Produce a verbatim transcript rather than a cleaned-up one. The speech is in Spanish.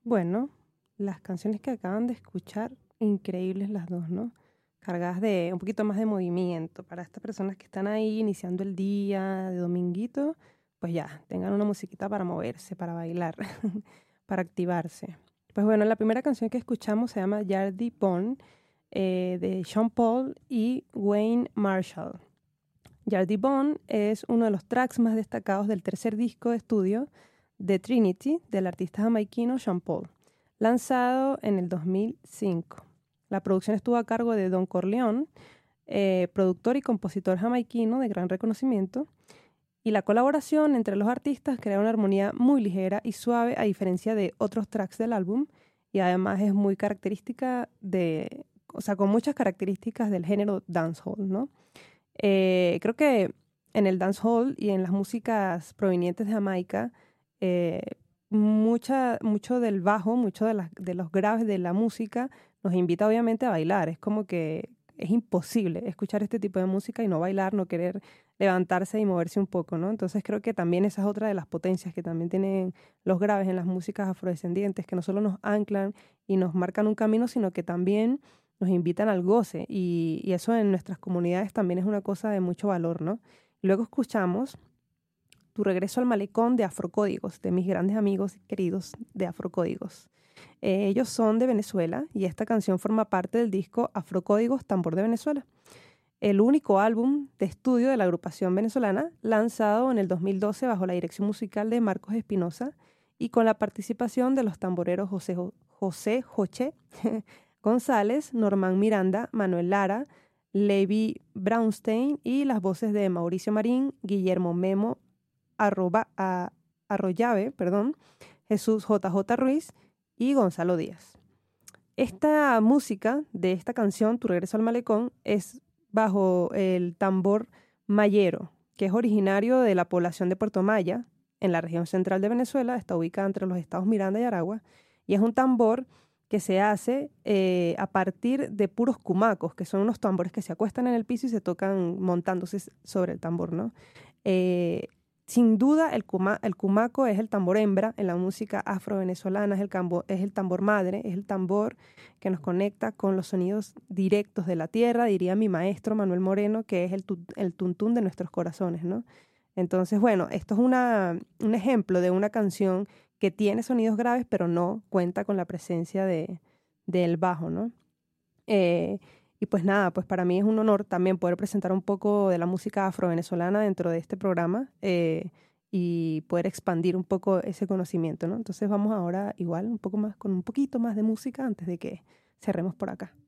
Bueno, las canciones que acaban de escuchar, increíbles las dos, ¿no? Cargadas de un poquito más de movimiento para estas personas que están ahí iniciando el día de dominguito, pues ya, tengan una musiquita para moverse, para bailar, para activarse. Pues bueno, la primera canción que escuchamos se llama Yardy Bone, eh, de Sean Paul y Wayne Marshall. Yardy Bone es uno de los tracks más destacados del tercer disco de estudio de Trinity, del artista jamaiquino Sean Paul, lanzado en el dos mil cinco. La producción estuvo a cargo de Don Corleone, eh, productor y compositor jamaiquino de gran reconocimiento, y la colaboración entre los artistas crea una armonía muy ligera y suave a diferencia de otros tracks del álbum, y además es muy característica de, o sea, con muchas características del género dancehall, ¿no? Eh, creo que en el dancehall y en las músicas provenientes de Jamaica, eh, mucha, mucho del bajo, mucho de, las, de los graves de la música nos invita obviamente a bailar. Es como que es imposible escuchar este tipo de música y no bailar, no querer levantarse y moverse un poco, ¿no? Entonces creo que también esa es otra de las potencias que también tienen los graves en las músicas afrodescendientes, que no solo nos anclan y nos marcan un camino, sino que también nos invitan al goce y, y eso en nuestras comunidades también es una cosa de mucho valor, ¿no? Luego escuchamos Tu regreso al malecón de Afrocódigos, de mis grandes amigos y queridos de Afrocódigos. Eh, ellos son de Venezuela y esta canción forma parte del disco Afrocódigos Tambor de Venezuela, el único álbum de estudio de la agrupación venezolana lanzado en el dos mil doce bajo la dirección musical de Marcos Espinosa y con la participación de los tamboreros José, José Joche González, Normán Miranda, Manuel Lara, Levi Braunstein y las voces de Mauricio Marín, Guillermo Memo arroba, a, Arroyave, perdón, Jesús J J Ruiz y Gonzalo Díaz. Esta música de esta canción, Tu regreso al malecón, es bajo el tambor mayero, que es originario de la población de Puerto Maya, en la región central de Venezuela, está ubicada entre los estados Miranda y Aragua, y es un tambor que se hace eh, a partir de puros cumacos, que son unos tambores que se acuestan en el piso y se tocan montándose sobre el tambor, ¿no? Eh, sin duda, el, cuma, el cumaco es el tambor hembra en la música afro-venezolana, es el, cambo, es el tambor madre, es el tambor que nos conecta con los sonidos directos de la tierra, diría mi maestro Manuel Moreno, que es el, tu, el tuntún de nuestros corazones, ¿no? Entonces, bueno, esto es una, un ejemplo de una canción que tiene sonidos graves, pero no cuenta con la presencia de, del bajo, ¿no? Eh, y pues nada, pues para mí es un honor también poder presentar un poco de la música afro-venezolana dentro de este programa eh, y poder expandir un poco ese conocimiento, ¿no? Entonces vamos ahora igual un poco más, con un poquito más de música antes de que cerremos por acá.